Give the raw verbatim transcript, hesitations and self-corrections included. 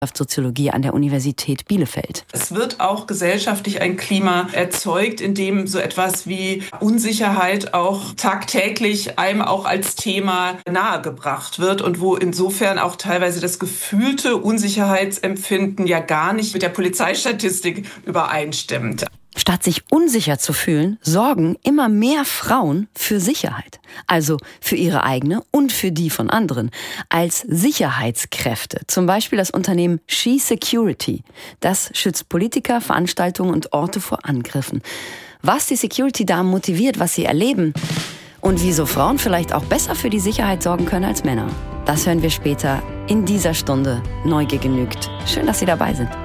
Soziologie an der Universität Bielefeld. Es wird auch gesellschaftlich ein Klima erzeugt, in dem so etwas wie Unsicherheit auch tagtäglich einem auch als Thema nahegebracht wird und wo insofern auch teilweise das gefühlte Unsicherheitsempfinden ja gar nicht mit der Polizeistatistik übereinstimmt. Statt sich unsicher zu fühlen, sorgen immer mehr Frauen für Sicherheit. Also für ihre eigene und für die von anderen. Als Sicherheitskräfte. Zum Beispiel das Unternehmen She Security. Das schützt Politiker, Veranstaltungen und Orte vor Angriffen. Was die Security-Damen motiviert, was sie erleben und wieso Frauen vielleicht auch besser für die Sicherheit sorgen können als Männer. Das hören wir später in dieser Stunde. Neugier genügt. Schön, dass Sie dabei sind.